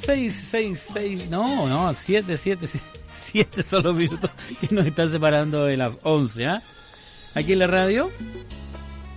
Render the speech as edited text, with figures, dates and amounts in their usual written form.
6, no, 7 son los minutos que nos están separando de las 11, ¿ah? Aquí en la radio.